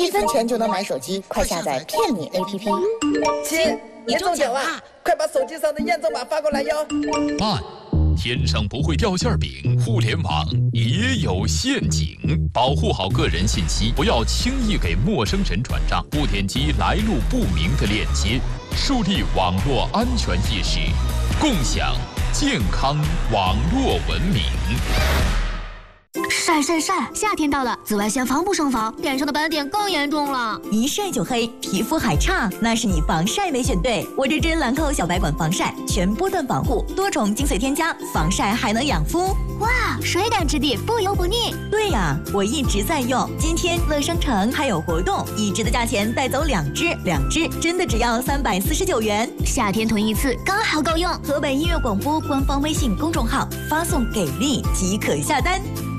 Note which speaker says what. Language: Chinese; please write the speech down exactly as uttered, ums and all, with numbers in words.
Speaker 1: 一分钱就能买手机，快下载骗你 A P P。
Speaker 2: 亲，你中奖了，快把手机上的验证码发过来哟。
Speaker 3: 慢，天上不会掉馅饼，互联网也有陷阱，保护好个人信息，不要轻易给陌生人转账，不点击来路不明的链接，树立网络安全意识，共享健康网络文明。
Speaker 4: 晒晒晒！夏天到了，紫外线防不胜防，脸上的斑点更严重了。
Speaker 5: 一晒就黑，皮肤还差，那是你防晒没选对。我这支兰蔻小白管防晒，全波段防护，多重精粹添加，防晒还能养肤。
Speaker 4: 哇，水感质地，不油不腻。
Speaker 5: 对呀，我一直在用。今天乐商城还有活动，一支的价钱带走两支，两支真的只要三百四十九元。
Speaker 4: 夏天囤一次刚好够用。
Speaker 5: 河北音乐广播官方微信公众号发送给力即可下单。